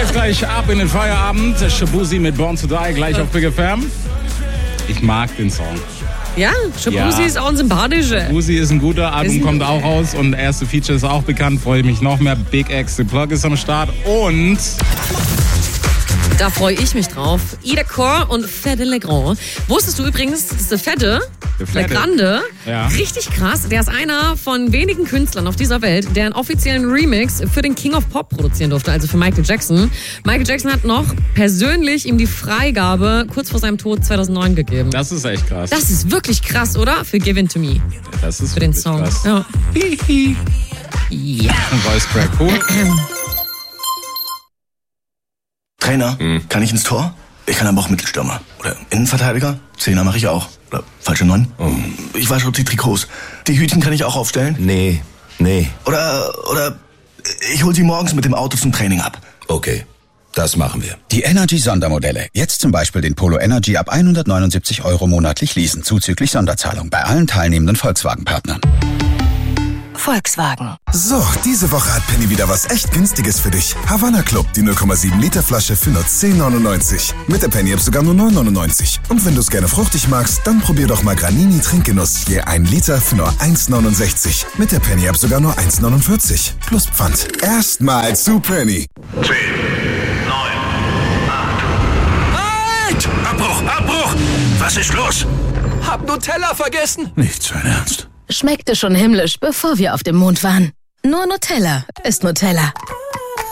geht's gleich ab in den Feierabend. Shaboozey mit Born to Die, gleich auf Big FM. Ich mag den Song. Ja, Shaboozey ist auch ein sympathischer. Shaboozey ist ein guter, Album kommt auch raus und erste Feature ist auch bekannt, freue ich mich noch mehr. Big X, The Plug ist am Start und... Da freue ich mich drauf. Ida Core und Fede Legrand. Wusstest du übrigens, dass der Fede Legrande, richtig krass, der ist einer von wenigen Künstlern auf dieser Welt, der einen offiziellen Remix für den King of Pop produzieren durfte, also für Michael Jackson. Michael Jackson hat noch persönlich ihm die Freigabe kurz vor seinem Tod 2009 gegeben. Das ist echt krass. Das ist wirklich krass, oder? Für Give In To Me. Das ist für den Song. Krass. Ja. Ja. Voice Crack, cool. Trainer, kann ich ins Tor? Ich kann aber auch Mittelstürmer. Oder Innenverteidiger? Zehner mache ich auch. Oder falsche 9. Ich wasche auch die Trikots. Die Hütchen kann ich auch aufstellen? Nee. Oder ich hol sie morgens mit dem Auto zum Training ab. Okay, das machen wir. Die Energy-Sondermodelle. Jetzt zum Beispiel den Polo Energy ab 179 € monatlich leasen, zuzüglich Sonderzahlung bei allen teilnehmenden Volkswagen-Partnern. Volkswagen. So, diese Woche hat Penny wieder was echt Günstiges für dich. Havana Club, die 0,7 Liter Flasche für nur 10,99. Mit der Penny-App sogar nur 9,99. Und wenn du es gerne fruchtig magst, dann probier doch mal Granini Trinkgenuss. Je 1 Liter für nur 1,69. Mit der Penny-App sogar nur 1,49. Plus Pfand. Erstmal zu Penny. 10, 9, 8. Halt! Abbruch! Was ist los? Hab Nutella vergessen. Nicht sein Ernst. Schmeckte schon himmlisch, bevor wir auf dem Mond waren. Nur Nutella ist Nutella.